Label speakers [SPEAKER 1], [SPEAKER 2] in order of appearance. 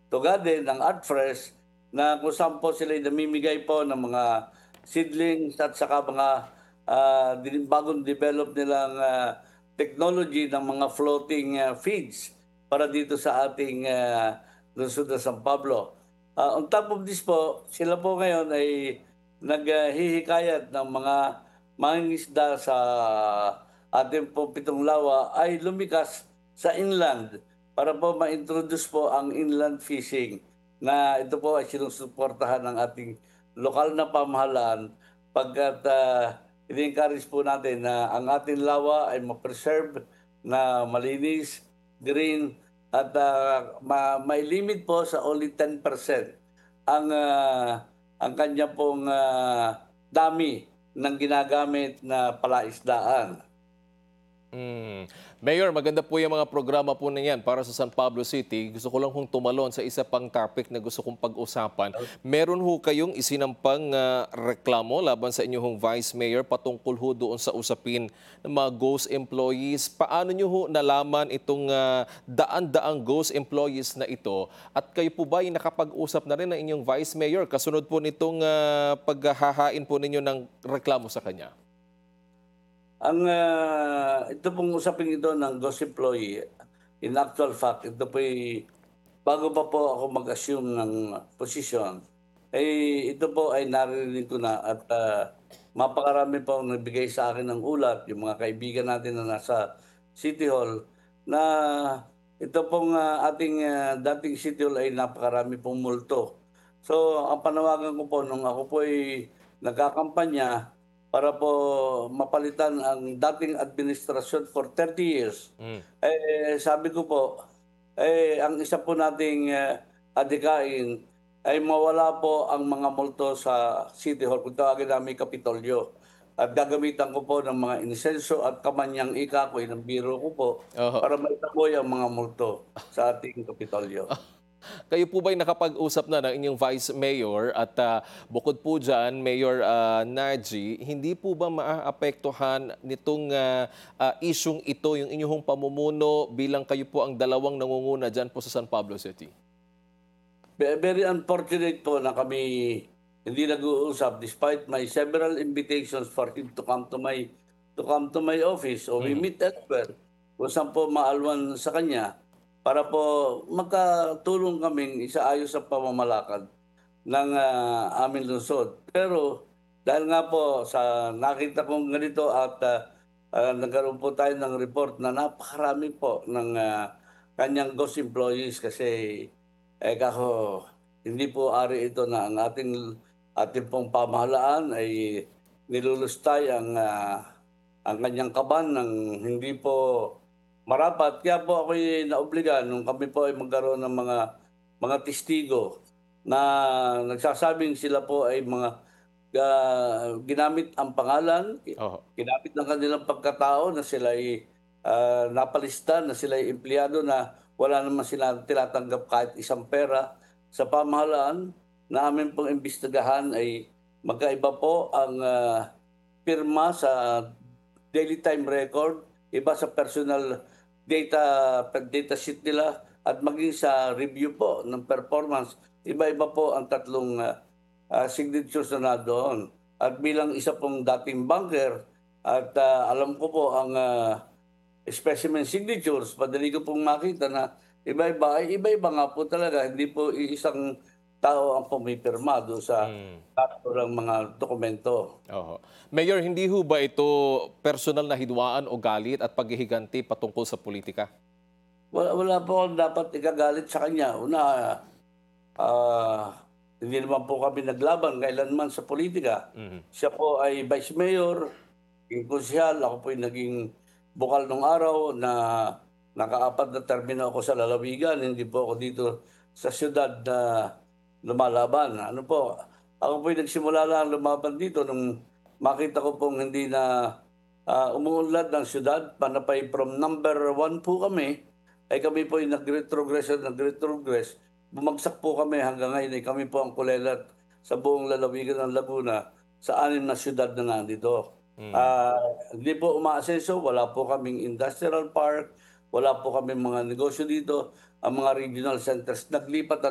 [SPEAKER 1] Tugade, ng ArtFresh, na kung saan po sila namimigay po ng mga seedlings at saka mga bagong develop nilang technology ng mga floating feeds para dito sa ating lungsod ng San Pablo. On top of this po, sila po ngayon ay naghihikayat ng mga mangingisda sa ating po pitong lawa ay lumikas sa inland para po ma-introduce po ang inland fishing na ito po ay sinusuportahan ng ating lokal na pamahalaan pagkat ini-encourage po natin na ang ating lawa ay ma-preserve na malinis, green, at may limit po sa only 10% ang kanya pong dami ng ginagamit na palaisdaan.
[SPEAKER 2] Mayor, maganda po yung mga programa po na yan para sa San Pablo City. Gusto ko lang hong tumalon sa isa pang topic na gusto kong pag-usapan. Meron ho kayong isinampang reklamo laban sa inyong Vice Mayor patungkol ho doon sa usapin ng mga ghost employees. Paano nyo ho nalaman itong daan-daang ghost employees na ito? At kayo po ba ay nakapag-usap na rin ng inyong Vice Mayor kasunod po nitong paghahain po ninyo ng reklamo sa kanya?
[SPEAKER 1] Ito pong usaping ito ng ghost employee, in actual fact, ito po bago pa po ako mag-assume ng position, ito po ay narinig ko na at mapakarami po ang nagbigay sa akin ng ulat, yung mga kaibigan natin na nasa City Hall, na ito pong ating dating City Hall ay napakarami pong multo. So, ang panawagan ko po nung ako po ay nagkakampanya, para po mapalitan ang dating administrasyon for 30 years. Sabi ko po, ang isa po nating adikain ay mawala po ang mga multo sa City Hall, kung tawagin namin Kapitolyo. At gagamitan ko po ng mga insenso at kamanyang ikakoy ng biro ko po para maitaboy ang mga multo sa ating Kapitolyo.
[SPEAKER 2] Kayo po ba'y nakapag-usap na ng inyong Vice Mayor at bukod po dyan, Mayor Narji, hindi po ba maaapektuhan nitong isyung ito, yung inyong pamumuno bilang kayo po ang dalawang nangunguna dyan po sa San Pablo City?
[SPEAKER 1] Very unfortunate po na kami hindi nag-uusap despite my several invitations for him to come to my office or we meet elsewhere kung saan po maalwan sa kanya para po magkatulong kaming isaayos sa pamamalakad ng aming lungsod. Pero dahil nga po sa nakita kong ganito at nagkaroon po tayo ng report na napakarami po ng kanyang ghost employees kasi kako, hindi po ari ito na ang ating pong pamahalaan ay nilulustay ang kanyang kaban ng hindi po marapat. Kaya po ako naobliga nung kami po ay magkaroon ng mga testigo na nagsasabing sila po ay mga ginamit ang pangalan, ginamit ng kanilang pagkatao na sila ay napalista, na sila ay empleyado na wala naman sila tinatanggap kahit isang pera sa pamahalaan. Na amin pong imbestigahan ay magkaiba po ang pirma sa daily time record, iba sa personal data sheet nila, at maging sa review po ng performance, iba-iba po ang tatlong signatures na doon. At bilang isa pong dating banker, at alam ko po ang specimen signatures, padali ko pong makita na iba-iba, ay iba-iba nga po talaga, hindi po isang tao ang pumipirma doon sa ng mga dokumento.
[SPEAKER 2] Mayor, hindi ho ba ito personal na hidwaan o galit at paghihiganti patungkol sa politika?
[SPEAKER 1] Wala po akong dapat ikagalit sa kanya. Una, hindi naman po kami naglaban kailanman sa politika. Siya po ay vice mayor, naging konsyal, ako po ay naging bukal nung araw na naka-4 na termino ako sa lalawigan, hindi po ako dito sa syudad na lumalaban. Ano po, ako po ay nagsimula lang lumaban dito nung makita ko pong hindi na umuunlad ng syudad, panapay from number 1 po kami, ay kami po ay nag-retrogress. Bumagsak po kami hanggang ngayon ay kami po ang kulelat sa buong lalawigan ng Laguna sa 6 na syudad na nandito. Hindi po umaasenso, wala po kaming industrial park, wala po kaming mga negosyo dito. Ang mga regional centers naglipat